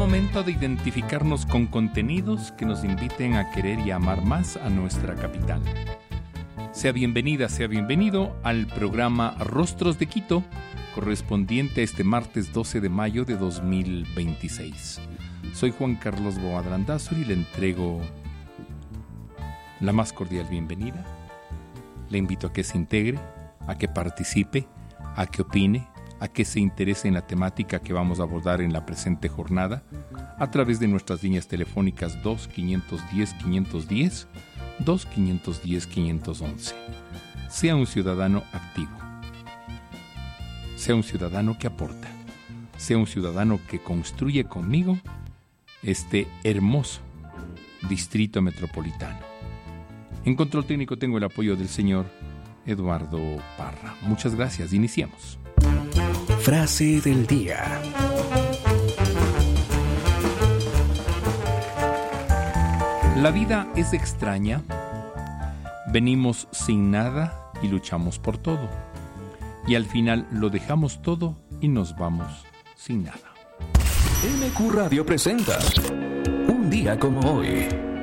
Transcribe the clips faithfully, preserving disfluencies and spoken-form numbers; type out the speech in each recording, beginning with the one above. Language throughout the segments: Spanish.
momento de identificarnos con contenidos que nos inviten a querer y amar más a nuestra capital. Sea bienvenida, sea bienvenido al programa Rostros de Quito, correspondiente a este martes doce de mayo de dos mil veintiséis. Soy Juan Carlos Boada Landázuri y le entrego la más cordial bienvenida. Le invito a que se integre, a que participe, a que opine, a que se interese en la temática que vamos a abordar en la presente jornada a través de nuestras líneas telefónicas dos quinientos diez quinientos diez, dos quinientos diez quinientos once. Sea un ciudadano activo, sea un ciudadano que aporta, sea un ciudadano que construye conmigo este hermoso distrito metropolitano. En control técnico tengo el apoyo del señor Eduardo Parra. Muchas gracias. Iniciemos. Frase del día. La vida es extraña. Venimos sin nada y luchamos por todo. Y al final lo dejamos todo y nos vamos sin nada. M Q Radio presenta Un día como hoy.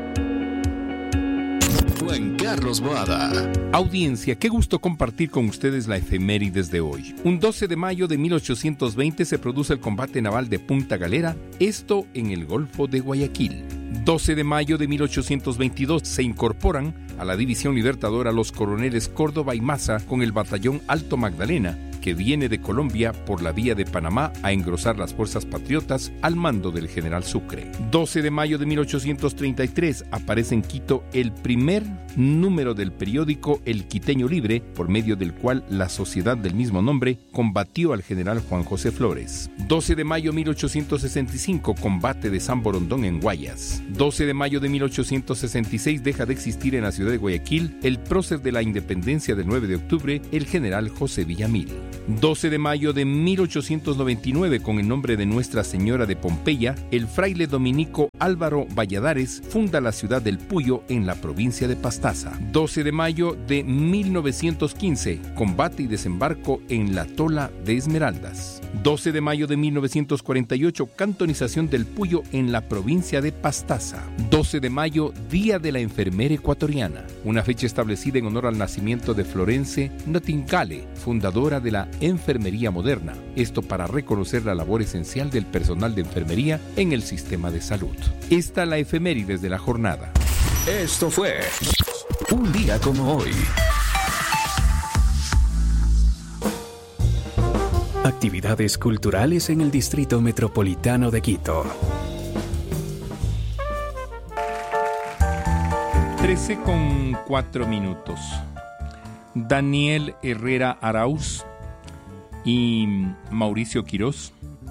Juan Carlos Boada. Audiencia, qué gusto compartir con ustedes la efemérides de hoy. Un doce de mayo de mil ochocientos veinte se produce el combate naval de Punta Galera, esto en el Golfo de Guayaquil. doce de mayo de mil ochocientos veintidós se incorporan a la División Libertadora los coroneles Córdoba y Maza con el batallón Alto Magdalena, que viene de Colombia por la vía de Panamá a engrosar las fuerzas patriotas al mando del general Sucre. doce de mayo de mil ochocientos treinta y tres aparece en Quito el primer número del periódico El Quiteño Libre, por medio del cual la sociedad del mismo nombre combatió al general Juan José Flores. doce de mayo de mil ochocientos sesenta y cinco, combate de San Borondón en Guayas. doce de mayo de mil ochocientos sesenta y seis deja de existir en la ciudad de Guayaquil el prócer de la independencia del nueve de octubre, el general José Villamil. doce de mayo de mil ochocientos noventa y nueve, con el nombre de Nuestra Señora de Pompeya, el fraile dominico Álvaro Valladares funda la ciudad del Puyo en la provincia de Pastaza. doce de mayo de mil novecientos quince, combate y desembarco en la Tola de Esmeraldas. doce de mayo de mil novecientos cuarenta y ocho, cantonización del Puyo en la provincia de Pastaza. doce de mayo, Día de la Enfermera Ecuatoriana, una fecha establecida en honor al nacimiento de Florence Nightingale, fundadora de la enfermería moderna, esto para reconocer la labor esencial del personal de enfermería en el sistema de salud. Esta la efemérides de la jornada. Esto fue Un día como hoy. Actividades culturales en el Distrito Metropolitano de Quito. trece con cuatro minutos. Daniel Herrera Arauz y Mauricio Quirós,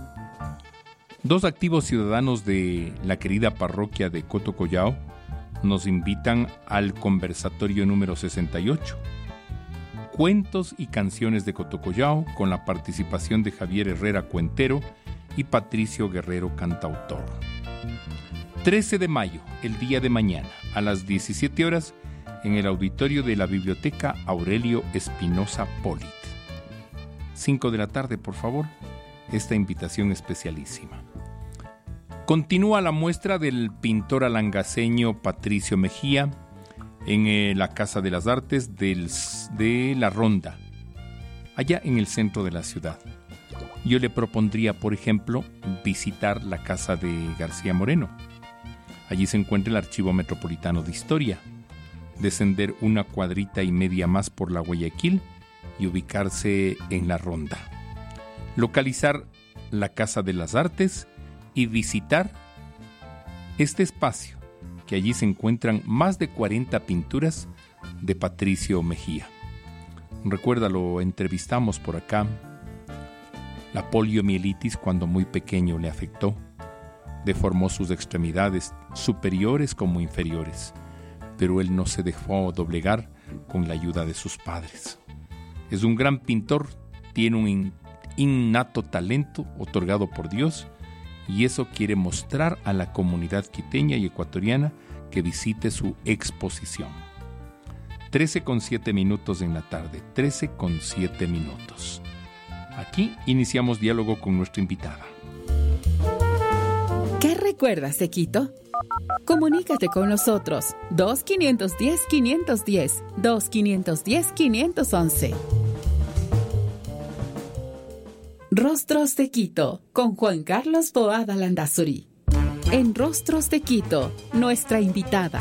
dos activos ciudadanos de la querida parroquia de Cotocollao, nos invitan al conversatorio número sesenta y ocho. Cuentos y canciones de Cotocollao, con la participación de Javier Herrera Cuentero y Patricio Guerrero Cantautor. trece de mayo, el día de mañana, a las diecisiete horas, en el auditorio de la Biblioteca Aurelio Espinosa Polit. cinco de la tarde, por favor, esta invitación especialísima. Continúa la muestra del pintor alangaceño Patricio Mejía en eh, la Casa de las Artes del, de La Ronda, allá en el centro de la ciudad. Yo le propondría, por ejemplo, visitar la casa de García Moreno. Allí se encuentra el Archivo Metropolitano de Historia, descender una cuadrita y media más por la Guayaquil y ubicarse en La Ronda, localizar la Casa de las Artes y visitar este espacio, que allí se encuentran más de cuarenta pinturas de Patricio Mejía. Recuerda, lo entrevistamos por acá. La poliomielitis, cuando muy pequeño, le afectó, deformó sus extremidades superiores como inferiores, pero él no se dejó doblegar con la ayuda de sus padres. Es un gran pintor, tiene un innato talento otorgado por Dios, y eso quiere mostrar a la comunidad quiteña y ecuatoriana que visite su exposición. trece con siete minutos en la tarde, trece con siete minutos. Aquí iniciamos diálogo con nuestra invitada. ¿Qué ¿Qué recuerdas de Quito? Comunícate con nosotros dos quinientos diez quinientos diez, dos quinientos diez quinientos once. Rostros de Quito con Juan Carlos Boada Landazuri. En Rostros de Quito, nuestra invitada.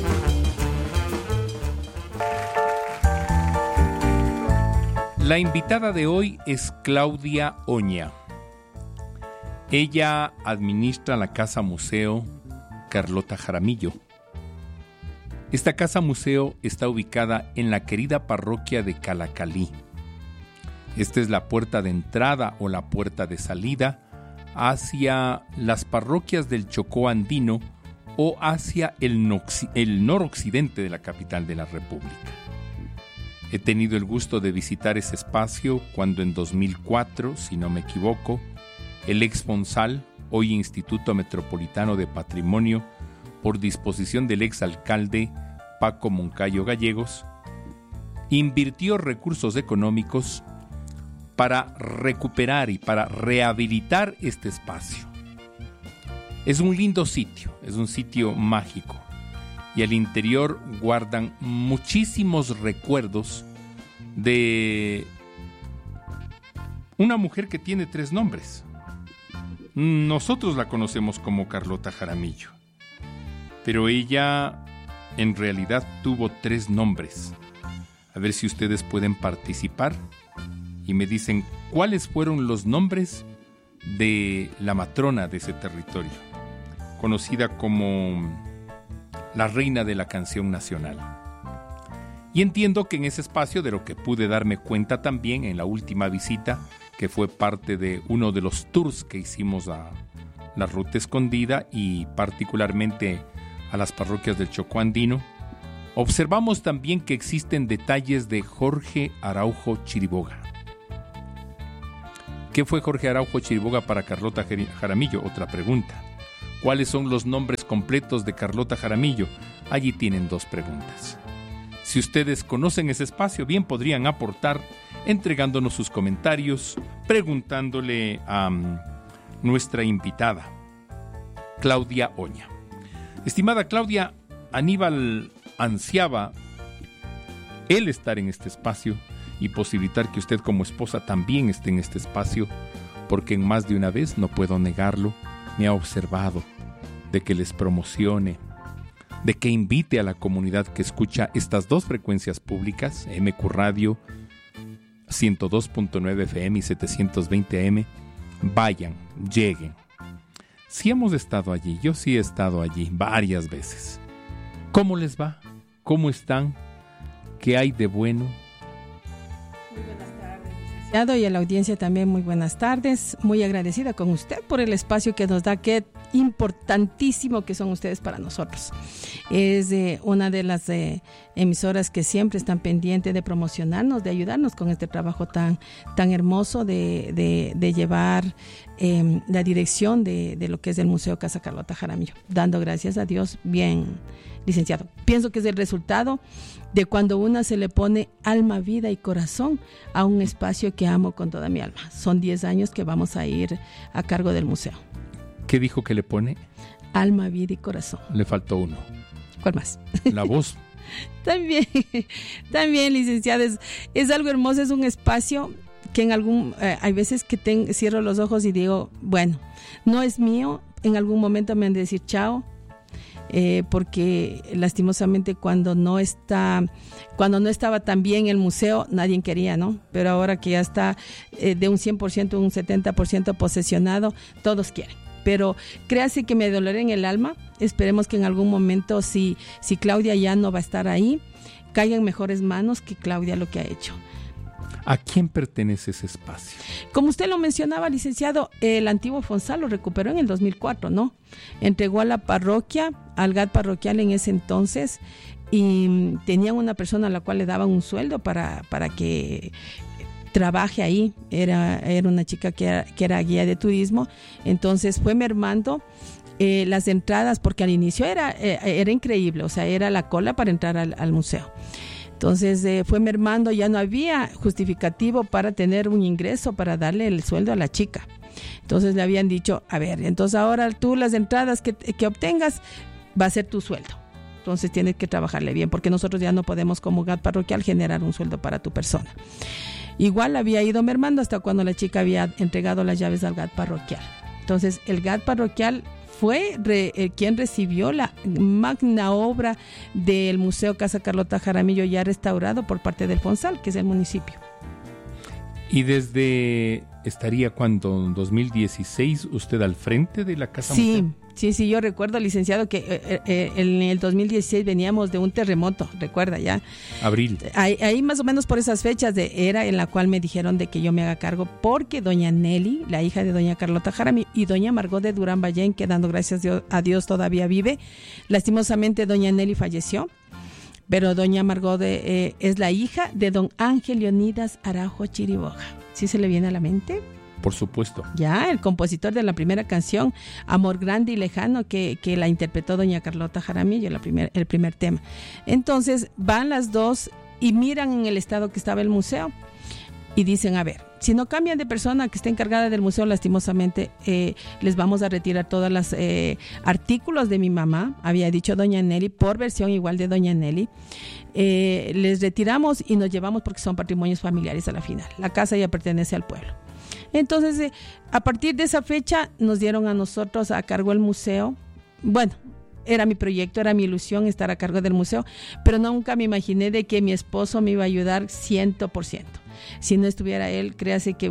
La invitada de hoy es Claudia Oña. Ella administra la Casa Museo Carlota Jaramillo. Esta Casa Museo está ubicada en la querida parroquia de Calacalí. Esta es la puerta de entrada o la puerta de salida hacia las parroquias del Chocó andino o hacia el, noxi- el noroccidente de la capital de la República. He tenido el gusto de visitar ese espacio cuando en dos mil cuatro, si no me equivoco, el ex Fonsal, hoy Instituto Metropolitano de Patrimonio, por disposición del ex alcalde Paco Moncayo Gallegos, invirtió recursos económicos para recuperar y para rehabilitar este espacio. Es un lindo sitio, es un sitio mágico, y al interior guardan muchísimos recuerdos de una mujer que tiene tres nombres. Nosotros la conocemos como Carlota Jaramillo, pero ella en realidad tuvo tres nombres. A ver si ustedes pueden participar y me dicen cuáles fueron los nombres de la matrona de ese territorio, conocida como la reina de la canción nacional. Y entiendo que en ese espacio, de lo que pude darme cuenta también en la última visita, que fue parte de uno de los tours que hicimos a la Ruta Escondida y particularmente a las parroquias del Chocó andino, observamos también que existen detalles de Jorge Araujo Chiriboga. ¿Qué fue Jorge Araujo Chiriboga para Carlota Jaramillo? Otra pregunta. ¿Cuáles son los nombres completos de Carlota Jaramillo? Allí tienen dos preguntas. Si ustedes conocen ese espacio, bien podrían aportar entregándonos sus comentarios, preguntándole a um, nuestra invitada, Claudia Oña. Estimada Claudia, Aníbal ansiaba el estar en este espacio y posibilitar que usted como esposa también esté en este espacio, porque en más de una vez, no puedo negarlo, me ha observado de que les promocione, de que invite a la comunidad que escucha estas dos frecuencias públicas, M Q Radio ciento dos punto nueve F M y setecientos veinte A M, vayan, lleguen. Sí hemos estado allí, yo sí he estado allí varias veces. ¿Cómo les va? ¿Cómo están? ¿Qué hay de bueno? Muy buenas tardes, licenciado, y a la audiencia también muy buenas tardes. Muy agradecida con usted por el espacio que nos da, qué importantísimo que son ustedes para nosotros. Es eh, una de las eh, emisoras que siempre están pendientes de promocionarnos, de ayudarnos con este trabajo tan, tan hermoso de, de, de llevar eh, la dirección de, de lo que es el Museo Casa Carlota Jaramillo. Dando gracias a Dios, bien, licenciado. Pienso que es el resultado de cuando una se le pone alma, vida y corazón a un espacio que amo con toda mi alma. Son diez años que vamos a ir a cargo del museo. ¿Qué dijo que le pone? Alma, vida y corazón. Le faltó uno. ¿Cuál más? La voz. También, también, licenciada, es, es algo hermoso, es un espacio que en algún, eh, hay veces que ten, cierro los ojos y digo, bueno, no es mío, en algún momento me han de decir chao, eh, porque lastimosamente cuando no está, cuando no estaba tan bien el museo, nadie quería, ¿no? Pero ahora que ya está eh, de un cien por ciento, un setenta por ciento posesionado, todos quieren. Pero créase que me dolerá en el alma. Esperemos que en algún momento, si, si Claudia ya no va a estar ahí, caiga en mejores manos que Claudia lo que ha hecho. ¿A quién pertenece ese espacio? Como usted lo mencionaba, licenciado, el antiguo Fonsal lo recuperó en el dos mil cuatro, ¿no? Entregó a la parroquia, al G A T parroquial en ese entonces, y tenían una persona a la cual le daban un sueldo para, para que trabaje ahí. Era, era una chica que era, que era guía de turismo. Entonces fue mermando eh, las entradas, porque al inicio era, eh, era increíble, o sea, era la cola para entrar al, al museo. Entonces eh, fue mermando, ya no había justificativo para tener un ingreso, para darle el sueldo a la chica. Entonces le habían dicho, a ver, entonces ahora tú las entradas que, que obtengas va a ser tu sueldo. Entonces tienes que trabajarle bien, porque nosotros ya no podemos como G A T parroquial generar un sueldo para tu persona. Igual había ido mermando hasta cuando la chica había entregado las llaves al G A T parroquial. Entonces el G A T parroquial fue re, eh, quien recibió la magna obra del Museo Casa Carlota Jaramillo ya restaurado por parte del Fonsal, que es el municipio. Y desde, estaría cuando, en dos mil dieciséis, usted al frente de la Casa Sí, Museo. sí, sí, yo recuerdo, licenciado, que eh, eh, en el dos mil dieciséis veníamos de un terremoto, recuerda ya. Abril. Ahí, ahí más o menos por esas fechas de, era en la cual me dijeron de que yo me haga cargo, porque doña Nelly, la hija de doña Carlota Jaramillo, y doña Margot de Durán Ballén, que dando gracias a Dios todavía vive. Lastimosamente doña Nelly falleció, pero doña Margot de, eh, es la hija de don Ángel Leonidas Araujo Chiriboga. ¿Sí se le viene a la mente? Por supuesto. Ya, el compositor de la primera canción, Amor Grande y Lejano, que, que la interpretó doña Carlota Jaramillo, la primer, el primer tema. Entonces van las dos y miran en el estado que estaba el museo y dicen, a ver, si no cambian de persona que esté encargada del museo, lastimosamente eh, les vamos a retirar todos los eh, artículos de mi mamá, había dicho doña Nelly, por versión igual de doña Nelly. Eh, les retiramos y nos llevamos porque son patrimonios familiares a la final. La casa ya pertenece al pueblo. Entonces, eh, a partir de esa fecha nos dieron a nosotros a cargo el museo. Bueno, era mi proyecto, era mi ilusión estar a cargo del museo, pero nunca me imaginé de que mi esposo me iba a ayudar cien por ciento. Si no estuviera él, créase que